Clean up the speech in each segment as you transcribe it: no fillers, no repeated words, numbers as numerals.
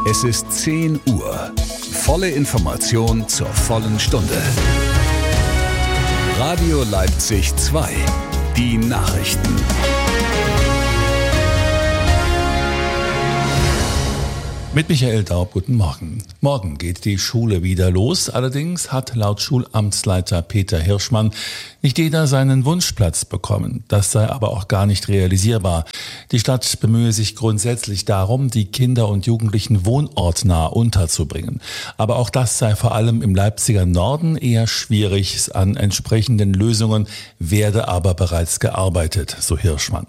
Es ist 10 Uhr. Volle Information zur vollen Stunde. Radio Leipzig 2. Die Nachrichten. Mit Michael Daub, guten Morgen. Morgen geht die Schule wieder los. Allerdings hat laut Schulamtsleiter Peter Hirschmann nicht jeder seinen Wunschplatz bekommen. Das sei aber auch gar nicht realisierbar. Die Stadt bemühe sich grundsätzlich darum, die Kinder und Jugendlichen wohnortnah unterzubringen. Aber auch das sei vor allem im Leipziger Norden eher schwierig. An entsprechenden Lösungen werde aber bereits gearbeitet, so Hirschmann.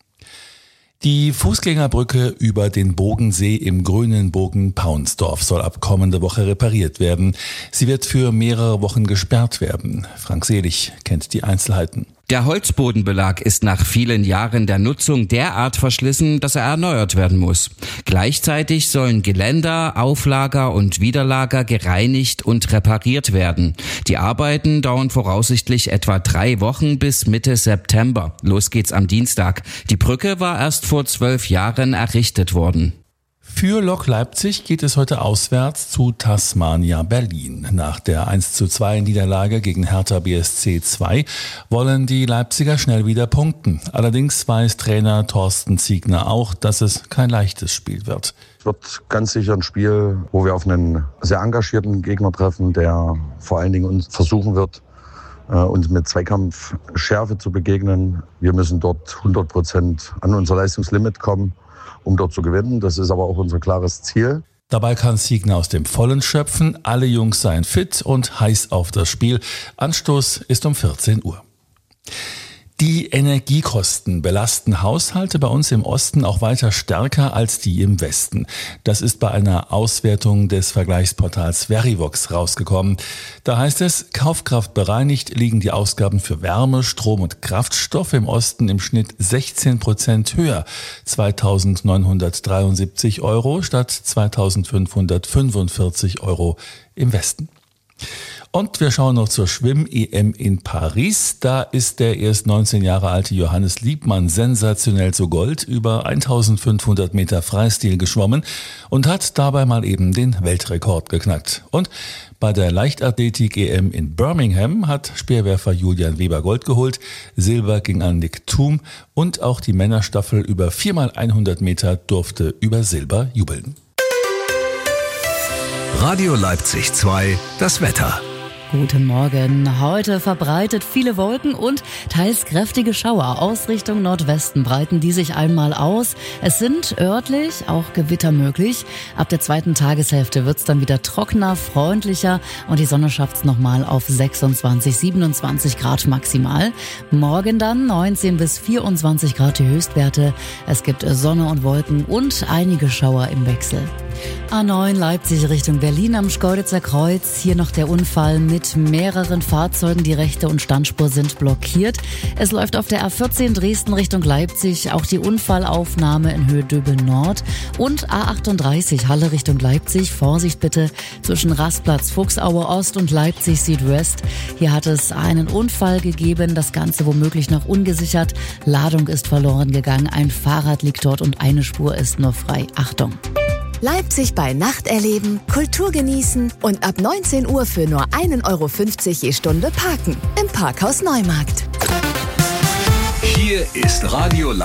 Die Fußgängerbrücke über den Bogensee im grünen Bogen-Paunsdorf soll ab kommende Woche repariert werden. Sie wird für mehrere Wochen gesperrt werden. Frank Selig kennt die Einzelheiten. Der Holzbodenbelag ist nach vielen Jahren der Nutzung derart verschlissen, dass er erneuert werden muss. Gleichzeitig sollen Geländer, Auflager und Widerlager gereinigt und repariert werden. Die Arbeiten dauern voraussichtlich etwa 3 Wochen bis Mitte September. Los geht's am Dienstag. Die Brücke war erst vor 12 Jahren errichtet worden. Für Lok Leipzig geht es heute auswärts zu Tasmania Berlin. Nach der 1:2 Niederlage gegen Hertha BSC 2 wollen die Leipziger schnell wieder punkten. Allerdings weiß Trainer Thorsten Ziegner auch, dass es kein leichtes Spiel wird. Es wird ganz sicher ein Spiel, wo wir auf einen sehr engagierten Gegner treffen, der vor allen Dingen uns versuchen wird, uns mit Zweikampfschärfe zu begegnen. Wir müssen dort 100% an unser Leistungslimit kommen, um dort zu gewinnen. Das ist aber auch unser klares Ziel. Dabei kann Ziegner aus dem Vollen schöpfen. Alle Jungs seien fit und heiß auf das Spiel. Anstoß ist um 14 Uhr. Die Energiekosten belasten Haushalte bei uns im Osten auch weiter stärker als die im Westen. Das ist bei einer Auswertung des Vergleichsportals Verivox rausgekommen. Da heißt es, kaufkraftbereinigt liegen die Ausgaben für Wärme, Strom und Kraftstoffe im Osten im Schnitt 16% höher. 2.973 € statt 2.545 € im Westen. Und wir schauen noch zur Schwimm-EM in Paris. Da ist der erst 19 Jahre alte Johannes Liebmann sensationell zu Gold über 1500 Meter Freistil geschwommen und hat dabei mal eben den Weltrekord geknackt. Und bei der Leichtathletik-EM in Birmingham hat Speerwerfer Julian Weber Gold geholt. Silber ging an Nick Thum und auch die Männerstaffel über 4x100 Meter durfte über Silber jubeln. Radio Leipzig 2, das Wetter. Guten Morgen. Heute verbreitet viele Wolken und teils kräftige Schauer. Aus Richtung Nordwesten breiten die sich einmal aus. Es sind örtlich auch Gewitter möglich. Ab der zweiten Tageshälfte wird's dann wieder trockener, freundlicher und die Sonne schafft's nochmal auf 26, 27 Grad maximal. Morgen dann 19 bis 24 Grad die Höchstwerte. Es gibt Sonne und Wolken und einige Schauer im Wechsel. A9 Leipzig Richtung Berlin am Schkeuditzer Kreuz. Hier noch der Unfall mit mehreren Fahrzeugen. Die rechte und Standspur sind blockiert. Es läuft auf der A14 Dresden Richtung Leipzig auch die Unfallaufnahme in Höhe Döbel Nord. Und A38 Halle Richtung Leipzig. Vorsicht bitte zwischen Rastplatz Fuchsaue Ost und Leipzig Südwest. Hier hat es einen Unfall gegeben. Das Ganze womöglich noch ungesichert. Ladung ist verloren gegangen. Ein Fahrrad liegt dort und eine Spur ist nur frei. Achtung! Leipzig bei Nacht erleben, Kultur genießen und ab 19 Uhr für nur 1,50 € je Stunde parken. Im Parkhaus Neumarkt. Hier ist Radio